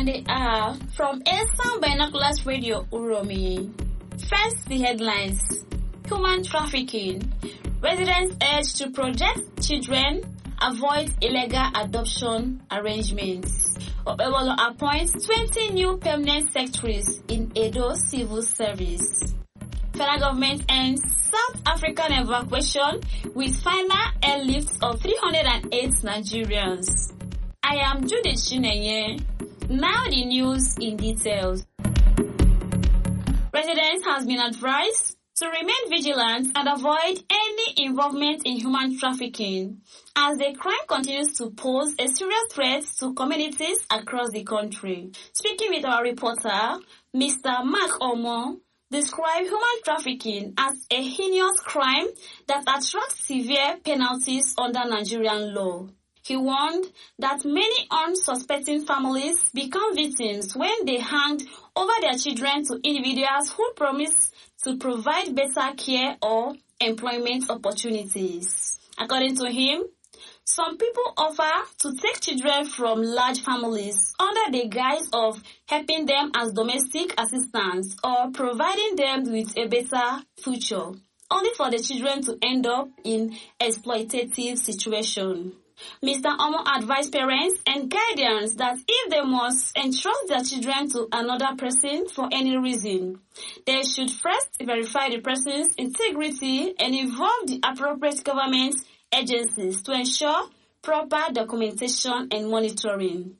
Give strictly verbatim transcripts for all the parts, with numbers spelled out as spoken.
And they are from Esan Binoculars Radio Uromi. First, the headlines. Human trafficking. Residents urged to protect children, avoid illegal adoption arrangements. Okpebholo appoints twenty new permanent secretaries in Edo Civil Service. Federal government ends South African evacuation with final airlift of three hundred eight Nigerians. I am Judith Chinenye. Now the news in details. Residents has been advised to remain vigilant and avoid any involvement in human trafficking as the crime continues to pose a serious threat to communities across the country. Speaking with our reporter, Mister Mark Omo described human trafficking as a heinous crime that attracts severe penalties under Nigerian law. He warned that many unsuspecting families become victims when they hand over their children to individuals who promise to provide better care or employment opportunities. According to him, some people offer to take children from large families under the guise of helping them as domestic assistants or providing them with a better future, only for the children to end up in exploitative situation. Mister Omo advised parents and guardians that if they must entrust their children to another person for any reason, they should first verify the person's integrity and involve the appropriate government agencies to ensure proper documentation and monitoring.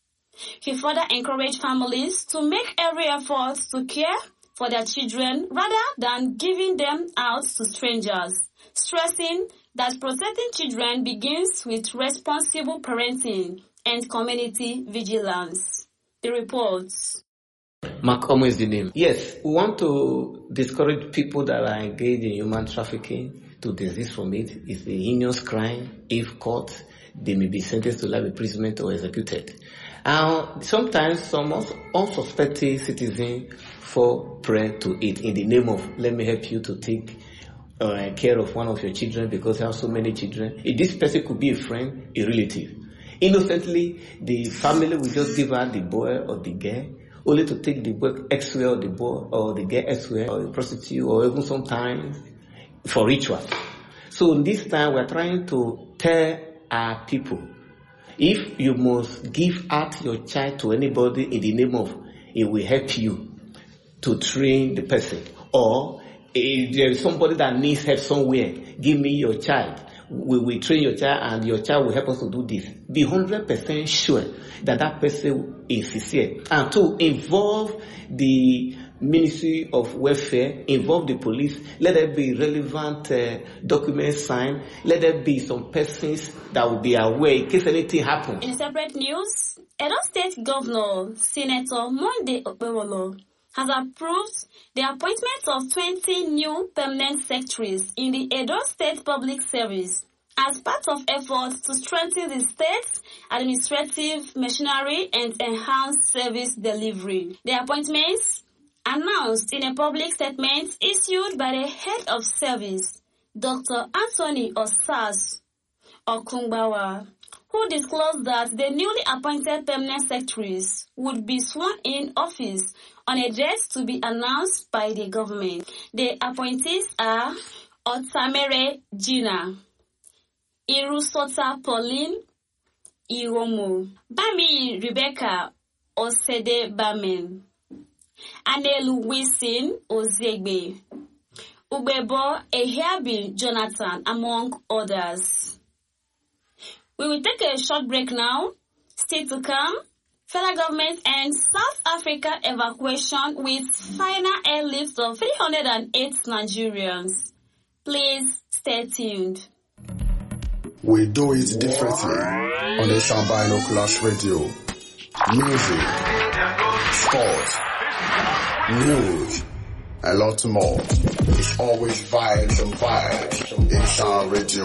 He further encouraged families to make every effort to care for their children rather than giving them out to strangers, stressing that protecting children begins with responsible parenting and community vigilance. The reports. Mark Omo is the name. Yes, we want to discourage people that are engaged in human trafficking to desist from it. It's a heinous crime. If caught, they may be sentenced to life imprisonment or executed. And sometimes some unsuspecting citizens fall prey to it in the name of, let me help you to take uh, care of one of your children because you have so many children. If this person could be a friend, a relative. Innocently, the family will just give her the boy or the girl, only to take the boy elsewhere or the boy or the girl elsewhere or a prostitute or even sometimes for ritual. So this time we're trying to tell our people, if you must give out your child to anybody in the name of it will help you to train the person, or if there is somebody that needs help somewhere, give me your child. We will train your child and your child will help us to do this. Be one hundred percent sure that that person is sincere. And to involve the Ministry of Welfare, involve the police, let there be relevant uh, documents signed, let there be some persons that will be aware in case anything happens. In separate news, Edo State Governor Senator Monday Okpebholo has approved the appointment of twenty new permanent secretaries in the Edo State Public Service as part of efforts to strengthen the state's administrative machinery and enhance service delivery. The appointments, announced in a public statement issued by the head of service, Doctor Anthony Osas Okungbawa, who disclosed that the newly appointed permanent secretaries would be sworn in office on a date to be announced by the government. The appointees are Otamere Gina, Irusota Pauline Iromo, Bami Rebecca Osede Bamen, Anelu Wilson Ozegbe, Ubebo Ehiabi Jonathan, among others. We will take a short break now. Still to come, federal government ends South Africa evacuation with final airlift of three hundred eight Nigerians. Please stay tuned. We do it differently on the Esan Binoculars Radio. Music, sports, news, a lot more. It's always vibes and vibes on Esan Radio.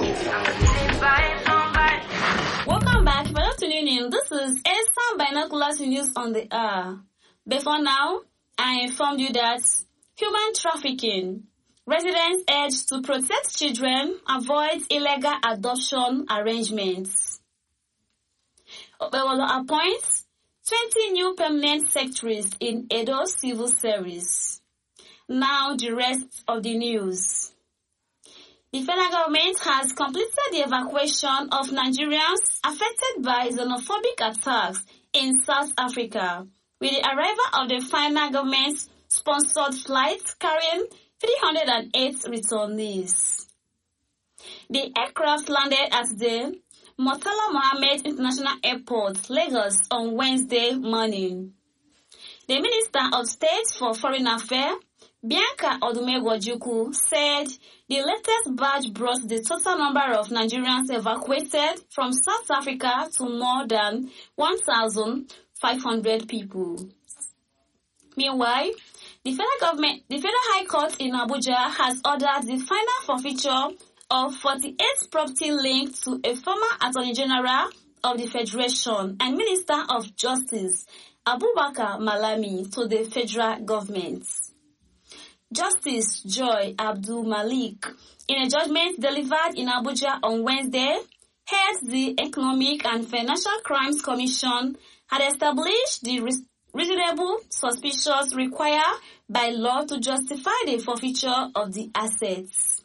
Welcome back. For those tuning in, this is Esan Binoculars News on the air. Before now, I informed you that human trafficking. Residents urged to protect children, avoid illegal adoption arrangements. Okpebholo appoints twenty new permanent secretaries in Edo Civil Service. Now the rest of the news. The federal government has completed the evacuation of Nigerians affected by xenophobic attacks in South Africa, with the arrival of the final government-sponsored flight carrying three hundred eight returnees. The aircraft landed at the Murtala Mohammed International Airport, Lagos, on Wednesday morning. The Minister of State for Foreign Affairs, Bianca Odumegwu, said the latest batch brought the total number of Nigerians evacuated from South Africa to more than one thousand five hundred people. Meanwhile, the federal government, the Federal High Court in Abuja has ordered the final forfeiture of forty-eight property linked to a former Attorney General of the Federation and Minister of Justice, Abubakar Malami, to the federal government. Justice Joy Abdul Malik, in a judgment delivered in Abuja on Wednesday, heads the Economic and Financial Crimes Commission, had established the reasonable suspicions required by law to justify the forfeiture of the assets.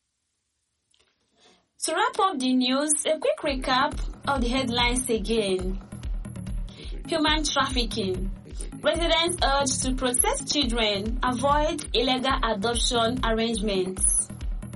To wrap up the news, a quick recap of the headlines again. Human trafficking. Residents urged to protect children, avoid illegal adoption arrangements.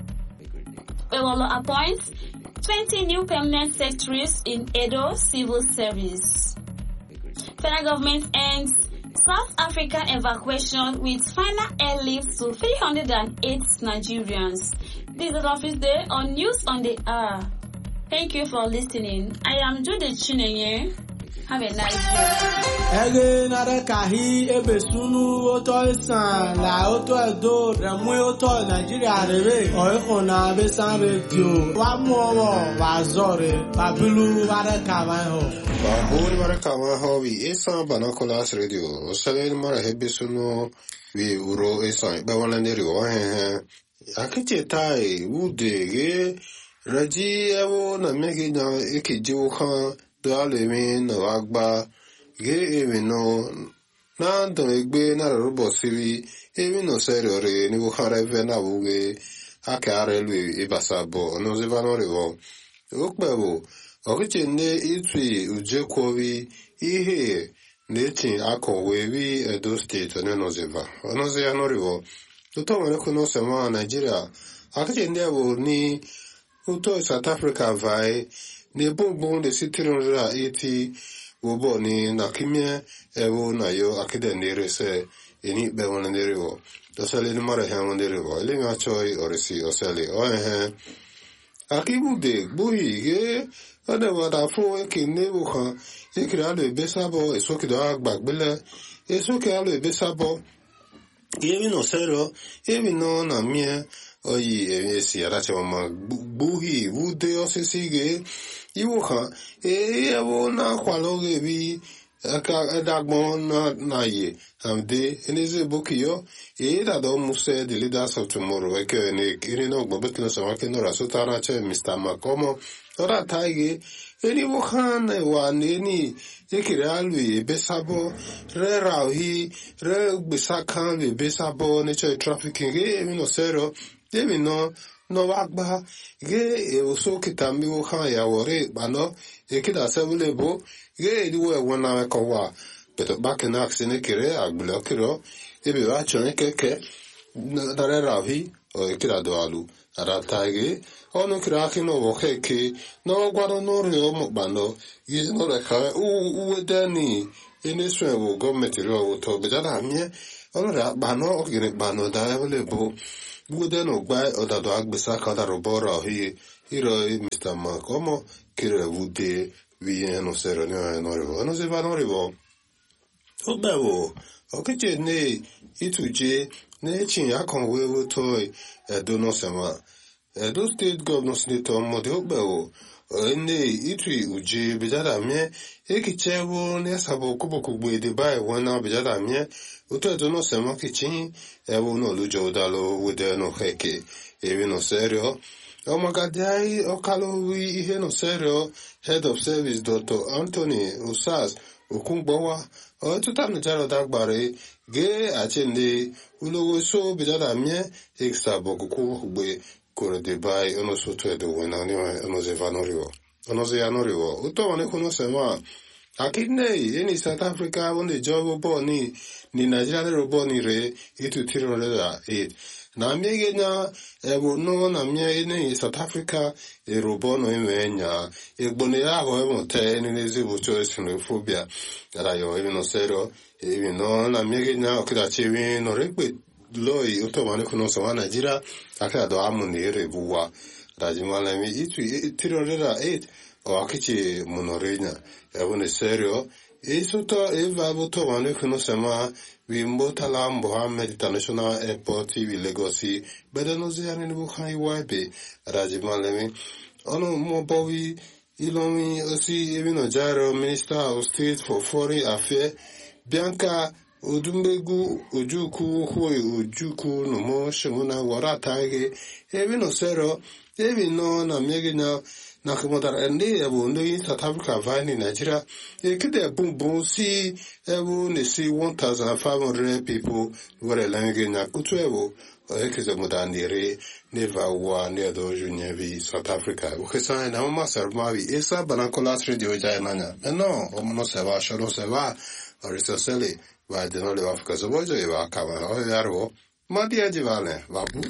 Ewolo appoints twenty new permanent secretaries in Edo Civil Service. Federal government ends South African evacuation with final airlift to three hundred eight Nigerians. This is Office Day on News on the Hour. Thank you for listening. I am Jude Chinenye. Have a nice day. Ege nare kahi ebe sunu oto isan la oto edo remu oto Nigeria rebe oiko na besan radio wa mu owo wa zore babilu ware kawan ho ba hori ware kawan ho wi isan banakolas radio osale mara hebe sunu wi uro isan ba wonande ri wa he akiti tai ude ge raji ewo na megi na ekiji wo kan Dale mi no agba ge emi no na do egbe na robo siri emi no serio re ni wo khare ve na buge akare lu ibasabo no ze vano rewo okpewo okiche ne itwi uje kowi ihe neti akonwe wi Edo State ne no zeva ono ze ano rewo to mare kuno sema Nigeria akiche ne wo ni uto South Africa vai ne bonbon de citron eti wobo ni nakimie ewo na yo akide nderese eni be wona nderewo to sele ni mara ha nderewo ele mi achoi orisi osele o eh akibu de buhi ge ada wada fo ke ne wo kan ikira le besabo eso ki do agbagbele eso ke alo besabo ye no sero e mi no na mie oyi esi arache ma buhi wude osisi ge iwo kan e ewo na kwaloge bi aka edagbon na na ye amde eneze bokiyo e da do muse the leaders of tomorrow e ke ne kiri no gbo betlo so wa ke no raso tara che Mister Makomo ora taige eni wo kan wa ne ni e kiri alu e besabo re rahi re bisakan le besabo ne che trafficking e mi no sero Demi no no wagba ge e oso kitambi wo kan ya wore bano e kida sebule bo ge di wo won na ko wa beto back na aksene kire agblo kiro e be wa chon keke na re ravi o e kida do alu ara taige ono kira kino wo keke no gwaro no re o mo bano yi no re ka u u dani ene swe wo government ro wo to be da mie ono ra bano o kire bano da le bo Bude no gba odado agbesa kada robora hi hiro Mister Makomo kire wude vi no sero ne no revo no se va no revo obewo okeje ne ituje ne chin akon wewo toy Edo no sema Edo State Governor Senator Mode obewo ne itui uje bejada mie ekichewo ne sabo kuboku gbe de bai wona bejada mie Uto Edo no sema kichin ewo no lujo dalo wude no heke ewe no serio o magadai o kalo wi ihe no serio head of service Doctor Anthony Usas okungbowa o tutam jaro dagbare ge achende ulogo so bijada mie extra bokuku hugbe kore de bai ono soto edo wenani ono zevanorio ono zeanorio uto wane kuno sema akidne ini South Africa wonde job bo ni ni Nigeria ro bo ni re itu tiro le da e na miege nya ebo no na mie ni South Africa e ro bo no emenya e gbone ya ho ebo te ni nezi bo choice no phobia ara yo e no sero e no na miege nya okida chewi no rekpe loi uto wane kuno sema Nigeria akada do amuni re buwa rajimala mi itu tiro le da e o akichi monorenya ebone serio e sotto e vavo tovane kuno sema wimbo tala Mohammed International Airport vi Legosi bedano ziani ni bukhai waibe rajimalemi ono mo bowi ilomi osi evino jaro Minister of State for Foreign Affairs Bianca Odumbegu Ojuku Hoi Ojuku no mo shimuna waratage evino sero evino na megina na kumodar ende ebu ndi South Africa vani Nigeria e kide bum bum si ebu ne si one thousand five hundred people were lange na kutu ebu e kize modandire neva wa ne do junyevi South Africa ukesa na mama sermavi esa banankola radio jainanya no omono seva shoro seva orisosele va de no le Africa so bojo e va kama o yaro madia jivale babu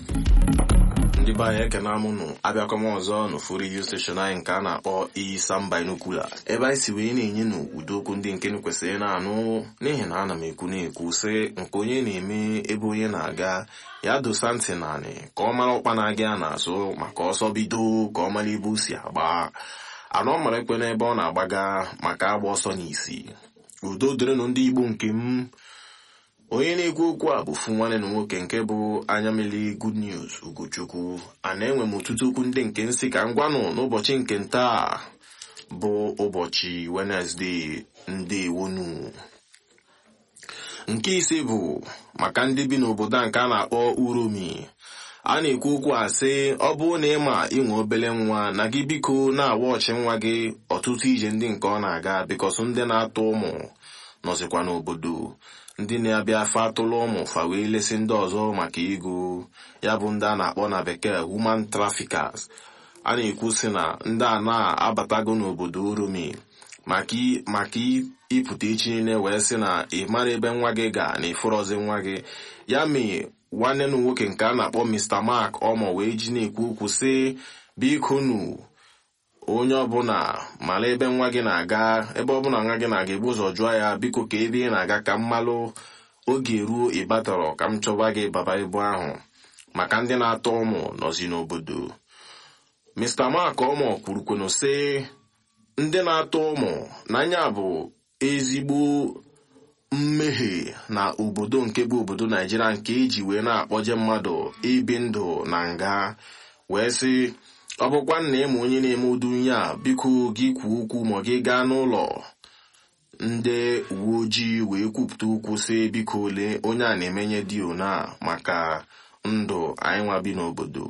ndị be anyị ekene amụnụ abịakwa m ọzọ n'ofu redio steshọn anyị nke a na-akpọ Isam Binoculars ebe anyị si wee na-enye n'ụdị okwu ndị nke kwesịrị na-anụ n'ihi na ana m ekwu na-ekwu sị nke onye na-eme ebe onye na-aga ya dosa ntị naanị ka ọ mara ọkpa na-aga ya n'azụ maka ọsọ bido ka ọ mara ebe o si agba anọ mara ekwe n'ebe ọ na-agbaga maka agba ọsọ n'isi udo dịrịnụ ndị Igbo nke m onye na-ekwu okwu a bụ fu nwanne na nwoke nke bụ anya mmiri Good News Ugochukwu a na-enwe m ọtụtụ okwu ndị nke nsị ka ngwanụ n'ụbọchị nke ntaa bụ ụbọchị Wednesday ndewonu. Nke ise bụ maka ndị bi n'obodo a nke a na-akpọ Uromi. A na-ekwu okwu a sị ọ bụrụ na ịma inwe obele nwa na gị biko na-awa ọchị nwa gị ọtụtụ ije ndị nke ọ na-aga bikọsụ ndị na-atụ ụmụ nọzikwa n'obodo ndị na-abịa afa atụlụ ụmụ fa wee lesi ndị ọzọ maka ego ya bụ ndị a na-akpọ na bekee human traffickers. A na-ekwu sị na ndị a na-abatago n'obodo Uromi maka ịpụta echi niile wee sị na ị mara ebe nwa gị ga na ịfụrọzi nwa gị ya mee nwanne na nwoke nke a na-akpọ Mister Mark ọmọ wee ji na-ekwu okwu sị biko nu onye ọbụla mara ebe nwa gị na-aga ebe ọbụla nwa gị na-aga egbu ụzọ jụọ ya biko ka ebe ị na-aga ka m malụ oge ruo ịbatọrọ ka m chọba gị baba ibu ahụ maka ndị na-atọ ụmụ nọzi n'obodo. Mister Mark ọmọ kwurukwenu sị ndị na-atọ ụmụ n'anya bụ ezigbo mmehie na obodo nke bụ obodo Naijiria nke eji wee na-akpọje mmadụ ibi ndụ na nga wee sị ọ bụkwa nna ịma onye na-eme ụdị unyi a biko gị kwuo okwu ma gị gaa n'ụlọ ndị uwe ojii wee kwupụta okwu sị biko ole onye a na-emenye dio na maka ndụ anyị nwa bi n'obodo.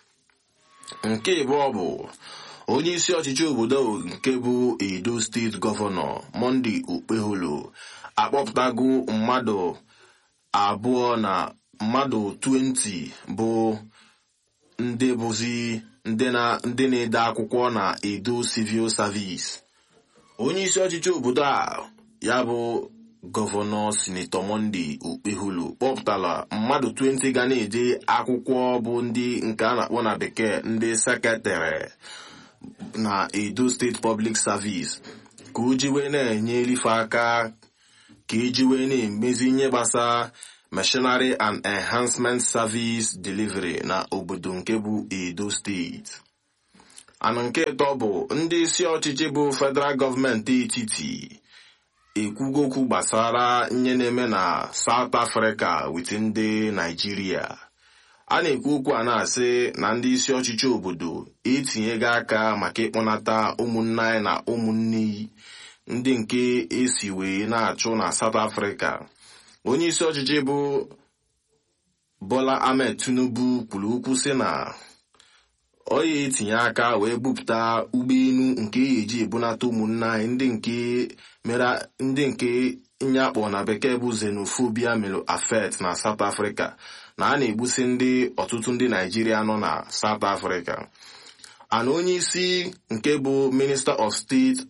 Nke ịbụọ bụ onye isi ọchịchị obodo nke bụ Edo steeti gọvanọ Monday Okpeholo akpọpụtago mmadụ abụọ na mmadụ twenty bụ ndị bụzi ndị na-ede akwụkwọ na Edo Civil Service. Onye isi ọchịchị obodo a ya bụ gọvanọ Sinetọ Monday Okpeholo kpọpụtara mmadụ twenty ga na-ede akwụkwọ bụ ndị nke a na-akpọ na bekee ndị sekretịrị na Edo State Public Service ka o ji wee na-enye elife aka ka eji wee na-emezi ihe gbasara Machinery and Enhancement Service Delivery na obodo nke bụ Edo State. Anụ nke ịtọ bụ ndị isi ọchịchị bụ federal gọọmenti etiti ekwugo okwu gbasara ihe na-eme na South Africa with ndị Nigeria. A na-ekwu okwu a na-asị na ndị isi ọchịchị obodo etinyego aka maka ịkpọnata ụmụnne anyị na ụmụnne ndị nke esi wee na-achụ na South Africa. Onye isi ọchịchị bụ Bola Ahmed Tinubu kwuru okwu sị na ọ ya etinye aka wee bupụta ụgbọelu nke eji ebunata ụmụnna anyị ndị nke mere ndị nke nye akpọ na bekee bụ xenophobia mere affect na South Africa na a na-egbusi ndị ọtụtụ ndị Naijiria nọ na South Africa. Ana onye isi nke bụ Minister of State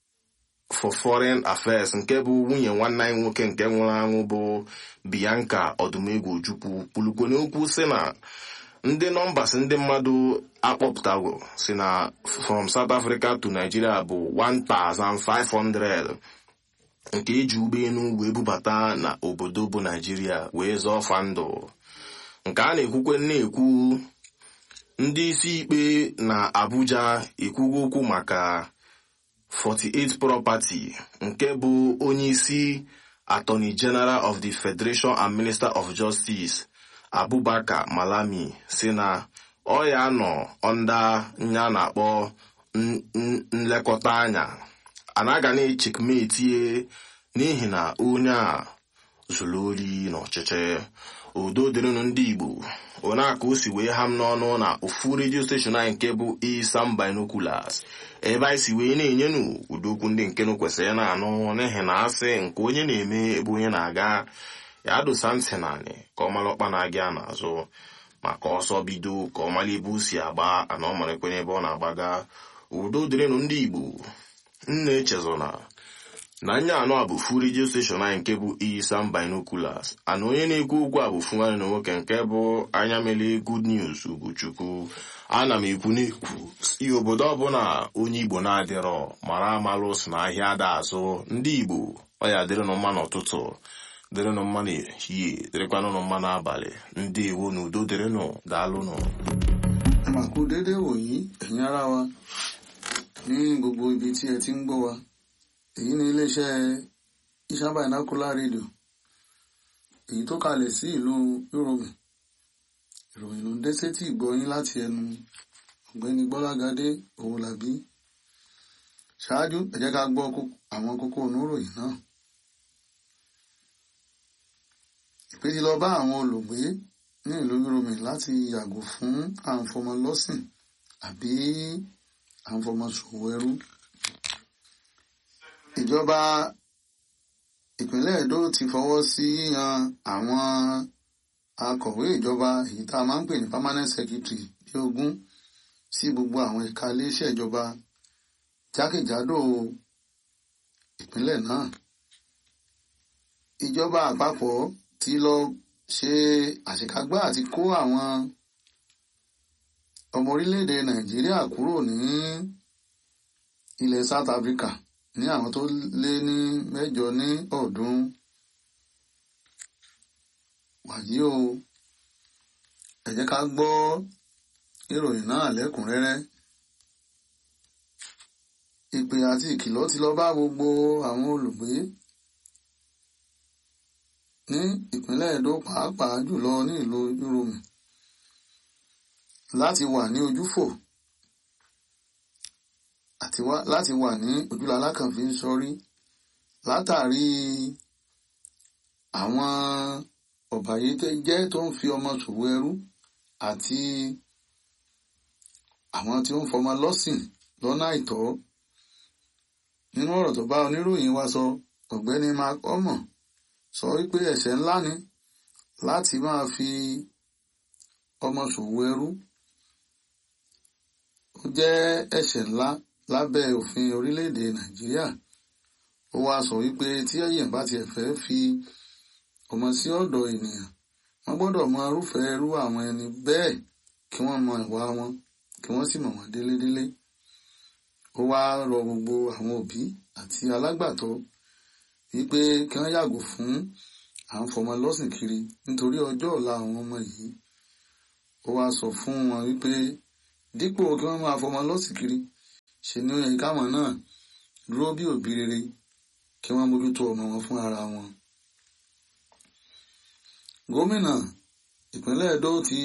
for Foreign Affairs nke bụ nwunye nwanne anyị nwoke nke nwụrụ anwụ bụ Bianca Odumegwu Ojukwu kwulukwo n'okwu sị na ndị nọmbas ndị mmadụ akpọpụtago si na from South Africa to Nigeria bụ one thousand five hundred nke eji ụgbọelu wee bubata na obodo bụ Nigeria wee zọọ fa ndụ. Nke a na-ekwukwe na-ekwu ndị isi ikpe na Abuja ekwugo okwu maka forty-eight property nke bụ onye isi Attorney General of the Federation and Minister of Justice Abubakar Malami si na ọ ya nọ onda nya na-akpọ nlekọta anya anaga na-echekmetie n'ihi na onye a zuru ori n'ọchịchị. Udo dịrịnụ ndị Igbo, onaka o si wee ha m n'ọnụ na ofu redio steshọn anyị nke bụ Isam Binoculars ebe anyị si wee na-enyenu udokwu ndị nke nụ kwesịrị na-anụ n'ihi na asị nke onye na-eme ebe onye na-aga ya dosa ntị naanị ka ọ mara ọkpa na-aga n'azụ maka ọsọ bido ka ọ mara ebe o si agba ana ọ mara ekwenye ebe ọ na-agbaga. Udo dịrịnụ ndị Igbo, nna echezona na anya anọ a bụ fu redio steshọn anyị nke bụ Isam Binoculars ana onye na-ekwu okwu a bụ fu nwanne na nwoke nke bụ anya mele Good News Ugochukwu. Ana m ekwu n'ekwu si obodo ọbụla onye Igbo na-adịrọ mara amalụ si na ahịa ada azụ. Ndị Igbo ọ ya dịrịnụ mma n'ụtụtụ, dịrịnụ mma n'ehihie, dịrịkwanụ mma n'abalị. Ndị Igbo na udo dịrịnụ, daalụnụ. Àmàkù dédé wòyí ẹ̀yin ará wa ní gbogbo ibi tí ẹ ti ń gbọ́ wa. Èyí ni iléeṣẹ́ Isam Binocular Radio èyí tó kalẹ̀ sí ìlú Yorùbá. Ìròyìn ló ń dé sétí ìgbọ́yín láti ẹnu ọ̀gbẹ́ni Gbọ́lágadé Owólabí. Ṣáájú ẹ jẹ́ ká gbọ́ àwọn kókó oníròyìn náà. Ìpè ti lọ bá àwọn olùgbé ní ìlú Yorùbá láti yàgò fún àǹfọmọlọ́sìn àbí àǹfọmọṣòwò ẹrú. Ìjọba ìpínlẹ̀ Èdó ti fọwọ́ sí yíyan àwọn akọ̀wé ìjọba èyí tá a máa ń pè ní permanent secretary bí ogún sí gbogbo àwọn ẹ̀ka iléeṣẹ́ ìjọba jákèjádò ìpínlẹ̀ náà. Ìjọba àpapọ̀ ti lọ ṣe àṣekágbá àti kó àwọn ọmọ orílẹ̀-èdè Nàìjíríà kúrò ní ilẹ̀ South Africa ní àwọn tó lé ní mẹ́jọ ní ọ̀ọ́dúnrún. Wàyí o, ẹ jẹ́ ká gbọ́ ìròyìn náà lẹ́kùnrẹ́rẹ́. Ìpè àti ìkìlọ̀ ti lọ bá gbogbo àwọn olùgbé ní ìpínlẹ̀ Èdó pàápàá jùlọ ní ìlú Yorùbá láti wà ní ojúfò àti láti wà ní ojúlá kan fi ń sọrí látàrí àwọn ọ̀bàyéjẹ́ tó ń fi ọmọ ṣòwò ẹrú àti àwọn tí ó ń fọmọ lọ́sìn lọ́nà àìtọ́. Nínú ọ̀rọ̀ tó bá oníròyìn wa sọ, ọ̀gbẹ́ni Mark Omo sọ wípé ẹ̀ṣẹ̀ ńlá ni láti máa fi ọmọ ṣòwò ẹrú. Ó jẹ́ ẹ̀ṣẹ̀ ńlá lábẹ́ òfin orílẹ̀-èdè Nàìjíríà. Ó wá sọ wípé tí èèyàn bá tiẹ̀ fẹ́ fi ọmọ sí ọ̀dọ̀ ènìyàn, wọ́n gbọ́dọ̀ mọ irúfẹ́ irú àwọn ẹni bẹ́ẹ̀ kí wọ́n mọ ìwà wọn kí wọ́n sì mọ̀ wọ́n délédélé. Ó wá rọ gbogbo àwọn òbí àti alágbàtọ́ wípé kí wọ́n yàgò fún à ń fọmọ lọ́sìn kiri nítorí ọjọ́ ọ̀la àwọn ọmọ yìí. Ó wá sọ fún wọn wípé dípò kí wọ́n máa fọmọ lọ́sìn kiri, ṣe ni ó yẹ káwọn náà dúró bí òbí rere kí wọ́n mójútó ọmọ wọn fún ara wọn. Gómìnà ìpínlẹ̀ Èdó ti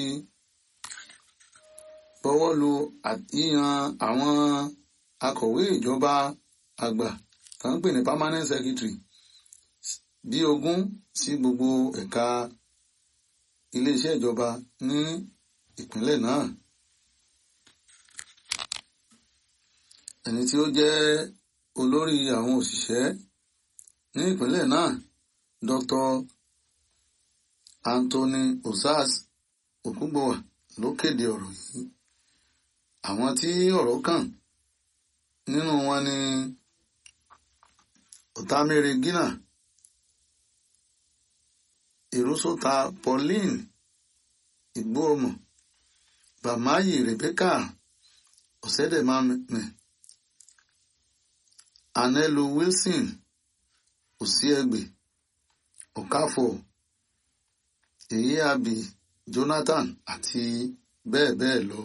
bọwọ́ lu yíyan àwọn akọ̀wé ìjọba àgbà tó ń pè ní permanent secretary bí ogún sí gbogbo ẹ̀ka iléeṣẹ́ ìjọba ní ìpínlẹ̀ náà. ẹni tí ó jẹ́ olórí àwọn òṣìṣẹ́ ní ìpínlẹ̀ náà Doctor Anthony Osas Okungbowa ló kéde ọ̀rọ̀ yìí. Àwọn tí ọ̀rọ̀ kàn nínú wọn ni Otamere Gina, Irusota Pauline Igbohomo, Bamayi Rebecca Osedemame, Anelu Wilson Osiegbe, Okafor, Eyiabi Jonathan àti bẹ́ẹ̀ bẹ́ẹ̀ lọ.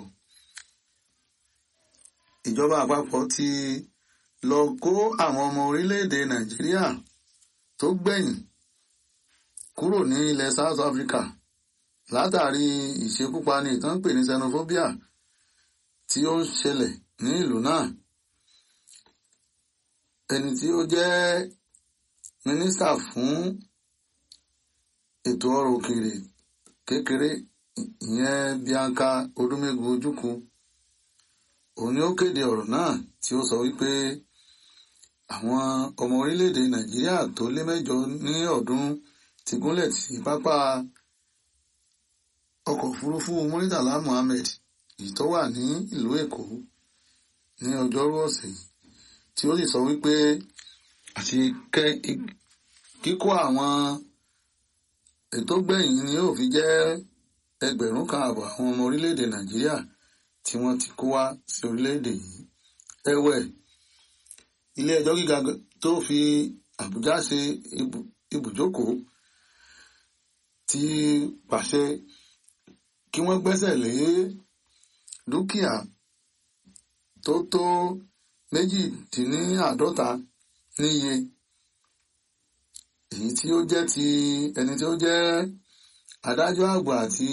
Ìjọba àpapọ̀ ti lọ kó àwọn ọmọ orílẹ̀-èdè Nàìjíríà tó gbẹ̀yìn kúrò ní ilẹ̀ South Africa látàrí ìṣekúpani ìtàn pè ní xenophobia tí ó ń ṣẹlẹ̀ ní ìlú náà. Ẹni tí ó jẹ́ mínísítà fún ètò ọrọ̀ òkèèrè kékeré ìyẹn Bianca Odumegu Ojukwu, òun ni ó kéde ọ̀rọ̀ náà tí ó sọ wípé àwọn ọmọ orílẹ̀-èdè Nàìjíríà tó lé mẹ́jọ ní ọ̀ọ́dúnrún ti gúnlẹ̀ sí pápá ọkọ̀ òfurufú Muritala Muhammed èyí tó wà ní ìlú Èkó ní ọjọ́rú ọ̀sẹ̀ yìí, tí ó sì sọ wípé àti kíkó àwọn ètò gbẹ̀yìn ni yóò fi jẹ́ ẹgbẹ̀rún kan àbọ̀ àwọn ọmọ orílẹ̀-èdè Nàìjíríà tí wọ́n ti kó wá sí orílẹ̀-èdè yìí. Ẹ̀wẹ̀, ilé ẹjọ́ gíga tó fi Àbújá ṣe ibùjókòó ti pàṣẹ kí wọ́n gbẹ́sẹ̀ lé dúkìá tó tó méjìdínláàádọ́ta níye, èyí tí ó jẹ́ ti ẹni tí ó jẹ́ adájọ́ àgbà àti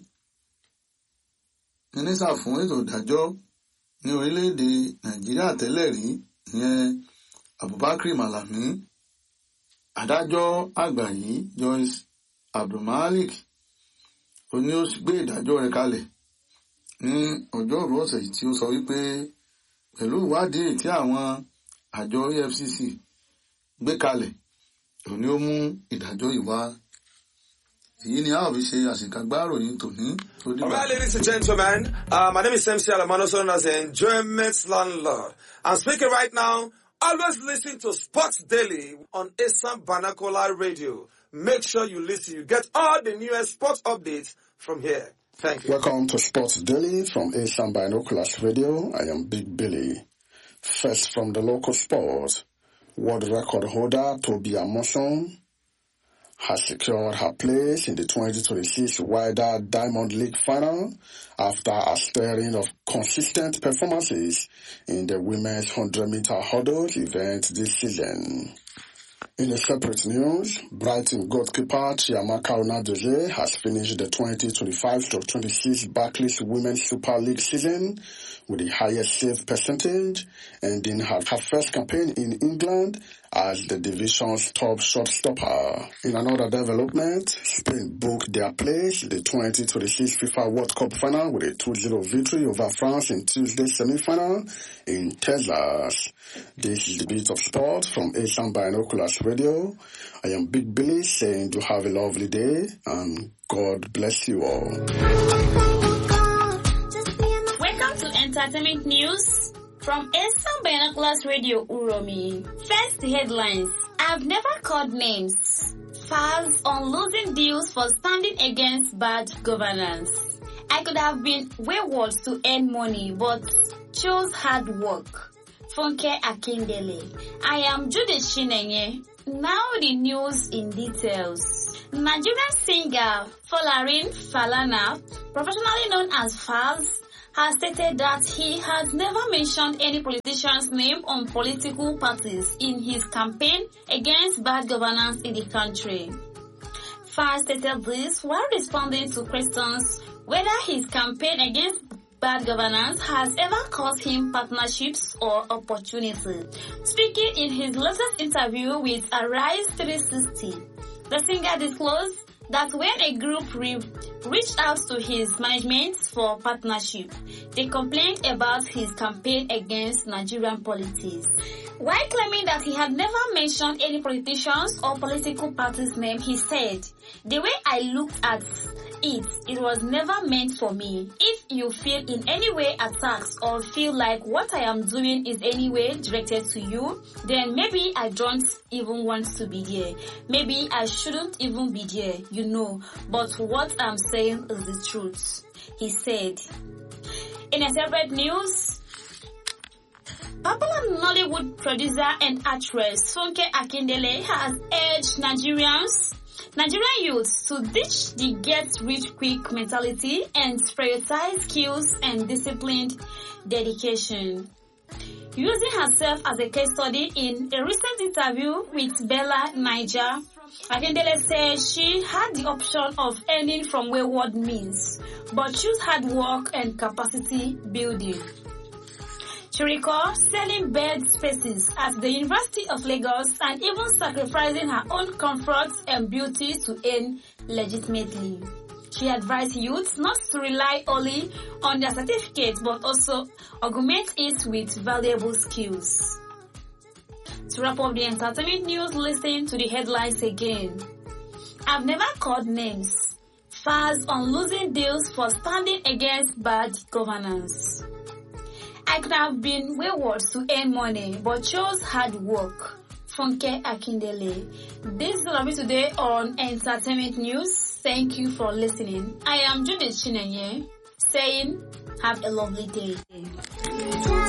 mínísítà fún ètò ìdájọ́ ní orílẹ̀-èdè Nàìjíríà tẹ́lẹ̀ rí ìyẹn Abubakar Malami. Adájọ́ àgbà yìí Joyce Abdulmalik ó ní ó gbé ìdájọ́ rẹ̀ kalẹ̀ ní ọjọ́rú ọ̀sẹ̀ yìí tí ó sọ wípé pẹ̀lú ìwádìí tí àwọn àjọ E F C C gbé kalẹ̀ òun ni ó mú ìdájọ́ yìí wá. Èyí ni a ó fi ṣe àṣekágbá ìròyìn tòní. All right, ladies and gentlemen, uh, my name is M C Alamano, known as the Enjoyment Landlord. I'm speaking right now. Always listen to Sports Daily on Asam Banakola Radio. Make sure you listen. You get all the newest sports updates from here. Thank you. Welcome to Sports Daily from Asam Binoculars Radio. I am Big Billy. First from the local sports, world record holder Toby Amoson has secured her place in the twenty twenty-six Wider Diamond League final after a string of consistent performances in the women's one hundred meter hurdles event this season. In a separate news, Brighton goalkeeper Chiamaka Onadozie has finished the twenty twenty-five to twenty-six Barclays Women's Super League season with the highest save percentage, ending her, her first campaign in England as the division's top shotstopper. In another development, Spain booked their place in the twenty twenty-six FIFA World Cup final with a two zero victory over France in Tuesday's semi-final in Texas. This is the Beat of Sport from Asian Binoculars Radio. I am Big Billy saying you have a lovely day and God bless you all. Welcome to Entertainment News from Asian Binoculars Radio Uromi. First, the headlines. I've never called names. Falz on losing deals for standing against bad governance. I could have been wayward to earn money, but chose hard work. Funke Akindele. I am Judith Chinenye. Now the news in details. Nigerian singer Folarin Falana, professionally known as Falz, has stated that he has never mentioned any politician's name on political parties in his campaign against bad governance in the country. Falz stated this while responding to questions whether his campaign against bad governance has ever cost him partnerships or opportunity. Speaking in his latest interview with Arise three sixty, the singer disclosed that when a group re- reached out to his management for partnership, they complained about his campaign against Nigerian politics. While claiming that he had never mentioned any politicians or political parties' name, he said, "The way I looked at it, it was never meant for me. If you feel in any way attacked or feel like what I am doing is any way directed to you, then maybe I don't even want to be there. Maybe I shouldn't even be there, you know. But what I'm saying is the truth," he said. In a separate news, popular Nollywood producer and actress Funke Akindele has urged Nigerians, Nigerian youths to ditch the get-rich-quick mentality and prioritize skills and disciplined dedication. Using herself as a case study in a recent interview with Bella Niger, Akindele said she had the option of earning from wayward means, but chose hard work and capacity building. She recalls selling bed spaces at the University of Lagos and even sacrificing her own comfort and beauty to earn legitimately. She advised youths not to rely only on their certificates but also augment it with valuable skills. To wrap up the entertainment news, listen to the headlines again. I've never called names. Fars on losing deals for standing against bad governance. I could have been wayward to earn money, but chose hard work. Funke Akindele. This is all of it today on Entertainment News. Thank you for listening. I am Judith Chinenye, saying have a lovely day.